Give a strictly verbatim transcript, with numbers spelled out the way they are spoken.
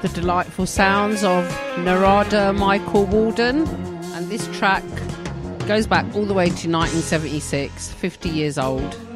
the delightful sounds of Narada Michael Walden, and this track goes back all the way to nineteen seventy-six, fifty years old.